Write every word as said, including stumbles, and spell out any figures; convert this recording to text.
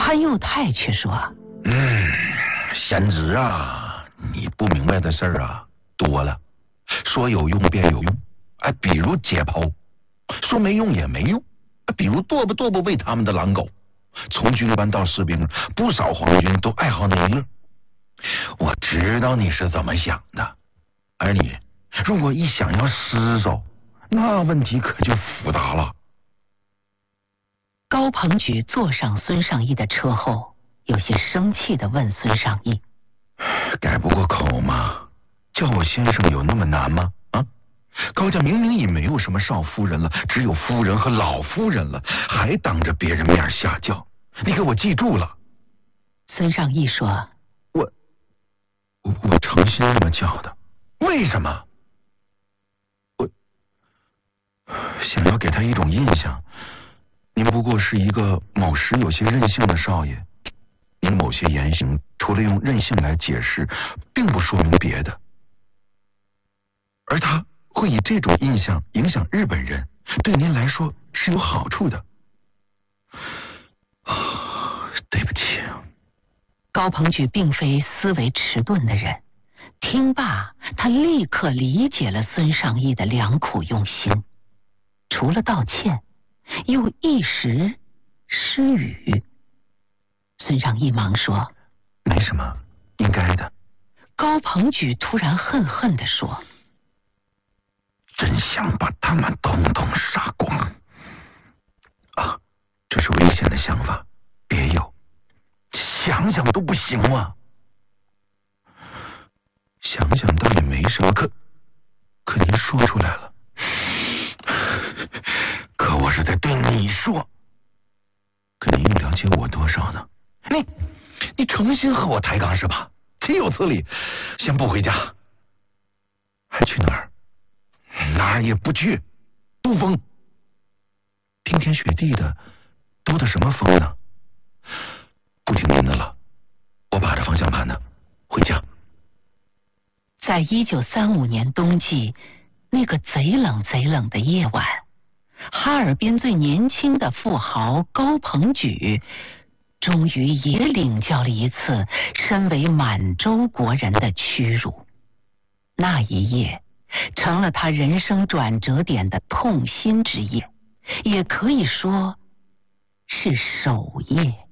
潘佑泰却说： 嗯，贤侄啊，你不明白的事儿啊多了，说有用便有用，哎，比如解剖；说没用也没用，比如剁吧剁吧喂他们的狼狗。从军官到士兵，不少皇军都爱好那一乐。我知道你是怎么想的，而你如果一想要失手，那问题可就复杂了。 高鹏举坐上孙尚义的车后，有些生气地问孙尚义： 改不过口吗？叫我先生有那么难吗？啊，高家明明已没有什么少夫人了，只有夫人和老夫人了，还当着别人面下轿，你给我记住了。 孙尚义说： 我我我诚心这么叫的。为什么？我想要给他一种印象，您不过是一个某时有些任性的少爷，您某些言行除了用任性来解释，并不说明别的。而他会以这种印象影响日本人，对您来说是有好处的。啊，对不起。 高鹏举并非思维迟钝的人，听罢，他立刻理解了孙尚义的良苦用心，除了道歉，又一时失语。孙尚义忙说： 没什么，应该的。 高鹏举突然恨恨地说： 真想把他们统统杀光啊！这是危险的想法，别有，想想都不行啊。想想倒也没什么，可可您说出来了，可我是在对你说。可您又了解我多少呢？你你诚心和我抬杠是吧？岂有此理！先不回家，还去哪儿？哪儿也不去。兜风，冰天雪地的，兜的什么风呢？不听您的了，我把着方向盘呢，回家。 在一九三五年冬季那个贼冷贼冷的夜晚，哈尔滨最年轻的富豪高鹏举终于也领教了一次身为满洲国人的屈辱。那一夜成了他人生转折点的痛心之夜，也可以说是首夜。